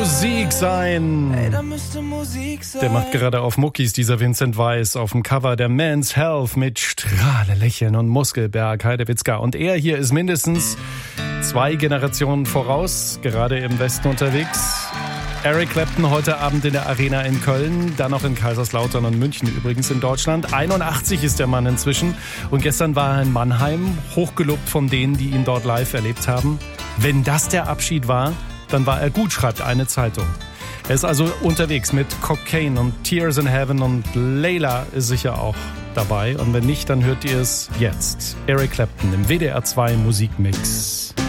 Musik sein. Ey, da müsste Musik sein. Der macht gerade auf Muckis, dieser Vincent Weiss, auf dem Cover der Men's Health mit Strahle, Lächeln und Muskelberg, Heidewitzka. Und er hier ist mindestens 2 Generationen voraus, gerade im Westen unterwegs. Eric Clapton heute Abend in der Arena in Köln, dann noch in Kaiserslautern und München übrigens in Deutschland. 81 ist der Mann inzwischen und gestern war er in Mannheim, hochgelobt von denen, die ihn dort live erlebt haben. Wenn das der Abschied war, dann war er gut, schreibt eine Zeitung. Er ist also unterwegs mit Cocaine und Tears in Heaven und Layla ist sicher auch dabei. Und wenn nicht, dann hört ihr es jetzt. Eric Clapton im WDR 2 Musikmix.